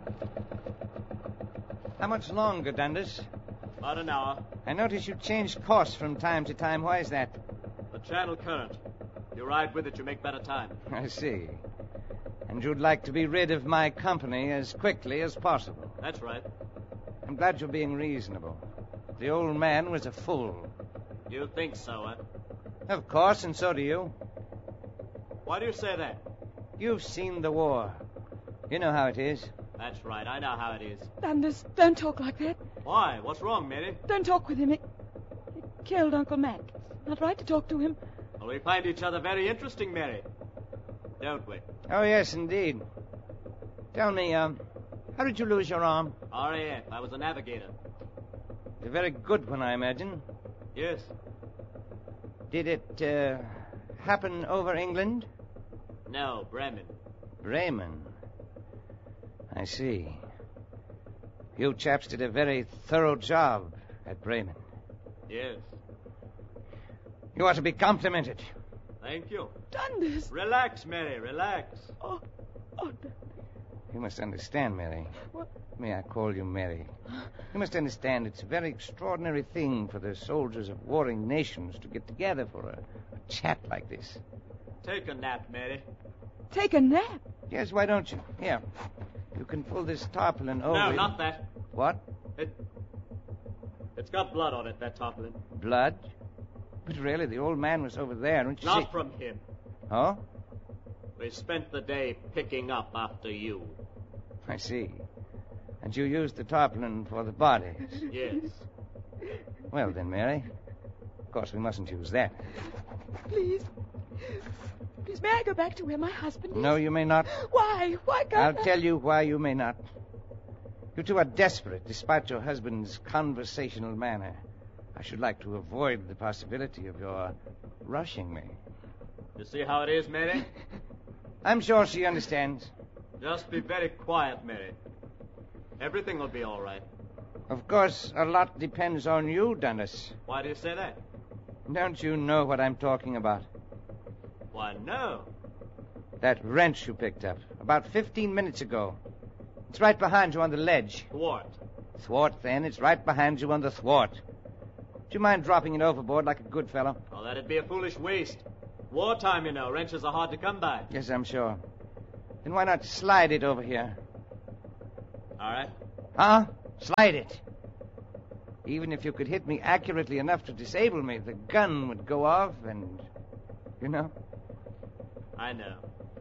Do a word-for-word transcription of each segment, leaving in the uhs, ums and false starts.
How much longer, Dundas? About an hour. I notice you change course from time to time. Why is that? The channel current. You ride with it, you make better time. I see. And you'd like to be rid of my company as quickly as possible. That's right. I'm glad you're being reasonable. The old man was a fool. You think so, eh? Of course, and so do you. Why do you say that? You've seen the war. You know how it is. That's right, I know how it is. Dundas, don't talk like that. Why? What's wrong, Mary? Don't talk with him. It, it killed Uncle Mac. It's not right to talk to him. Well, we find each other very interesting, Mary. Don't we? Oh, yes, indeed. Tell me, um, how did you lose your arm? R A F. I was a navigator. A very good one, I imagine. Yes. Did it, uh, happen over England? No, Bremen. Bremen. I see. You chaps did a very thorough job at Bremen. Yes. You ought to be complimented. Thank you. Dundas! Relax, Mary, relax. Oh, oh, Dundas. You must understand, Mary. What? May I call you Mary? You must understand it's a very extraordinary thing for the soldiers of warring nations to get together for a, a chat like this. Take a nap, Mary. Take a nap? Yes, why don't you? Here. You can pull this tarpaulin over... No, not that. What? It... It's got blood on it, that tarpaulin. Blood? But really, the old man was over there, don't you Not see? from him. Oh? We spent the day picking up after you. I see. And you used the tarpaulin for the bodies. Yes. Well, then, Mary. Of course, we mustn't use that. Please. Please, may I go back to where my husband is? No, you may not. Why? Why can't I'll I? tell you why you may not. You two are desperate, despite your husband's conversational manner. I should like to avoid the possibility of your rushing me. You see how it is, Mary? I'm sure she understands. Just be very quiet, Mary. Everything will be all right. Of course, a lot depends on you, Dundas. Why do you say that? Don't you know what I'm talking about? Why, no. That wrench you picked up about fifteen minutes ago. It's right behind you on the ledge. Thwart. Thwart, then. It's right behind you on the thwart. Do you mind dropping it overboard like a good fellow? Oh, that'd be a foolish waste. Wartime, you know. Wrenches are hard to come by. Yes, I'm sure. Then why not slide it over here? All right. Huh? Slide it. Even if you could hit me accurately enough to disable me, the gun would go off and... You know? I know.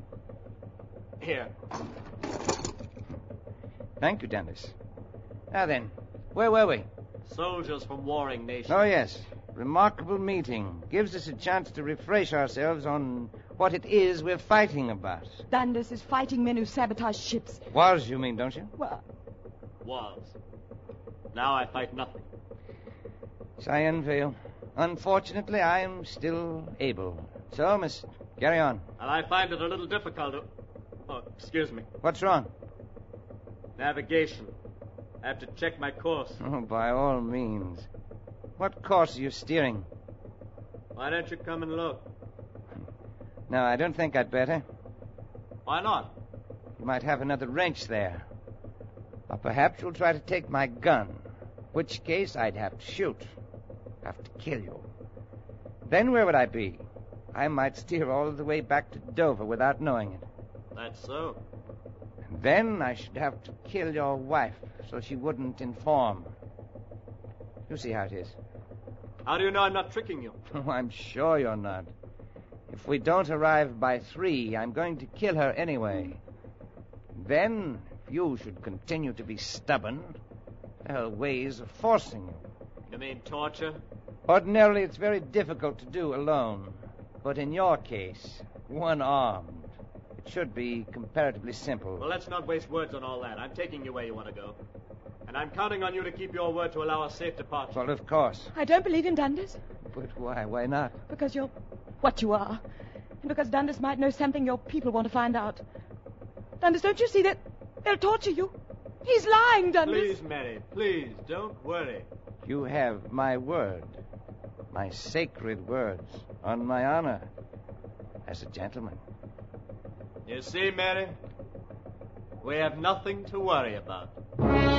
Here. Thank you, Dundas. Now then, where were we? Soldiers from warring nations. Oh, yes. Remarkable meeting. Gives us a chance to refresh ourselves on what it is we're fighting about. Dundas is fighting men who sabotage ships. Was, you mean, don't you? Well, Was. Now I fight nothing. I envy you. Unfortunately, I am still able. So, Miss, carry on. And I find it a little difficult to... Oh, excuse me. What's wrong? Navigation. I have to check my course. Oh, by all means. What course are you steering? Why don't you come and look? No, I don't think I'd better. Why not? You might have another wrench there. Or perhaps you'll try to take my gun. In which case, I'd have to shoot. Have to kill you. Then where would I be? I might steer all the way back to Dover without knowing it. That's so. And then I should have to kill your wife so she wouldn't inform. You see how it is. How do you know I'm not tricking you? Oh, I'm sure you're not. If we don't arrive by three, I'm going to kill her anyway. Then, if you should continue to be stubborn, there are ways of forcing you. You mean torture? Ordinarily, it's very difficult to do alone. But in your case, one-armed, it should be comparatively simple. Well, let's not waste words on all that. I'm taking you where you want to go. And I'm counting on you to keep your word to allow a safe departure. Well, of course. I don't believe in Dundas. But why? Why not? Because you're what you are. And because Dundas might know something your people want to find out. Dundas, don't you see that they'll torture you? He's lying, Dundas. Please, Mary, please, don't worry. You have my word. My sacred words. On my honor. As a gentleman. You see, Mary? We have nothing to worry about.